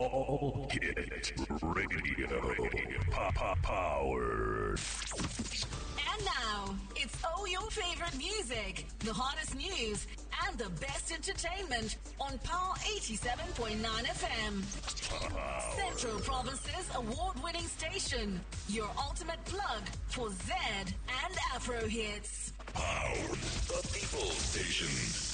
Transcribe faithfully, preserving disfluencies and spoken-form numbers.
All Hit Radio. Pop Power. And now, it's all your favorite music, the hottest news, and the best entertainment on Power eighty-seven point nine F M. Power. Central Province's award-winning station, your ultimate plug for Z and Afro hits. Power, the People Station.